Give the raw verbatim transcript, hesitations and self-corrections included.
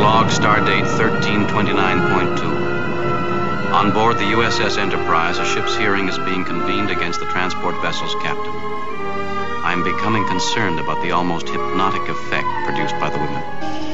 log, stardate thirteen twenty-nine point two. On board the U S S Enterprise, a ship's hearing is being convened against the transport vessel's captain. I'm becoming concerned about the almost hypnotic effect produced by the women.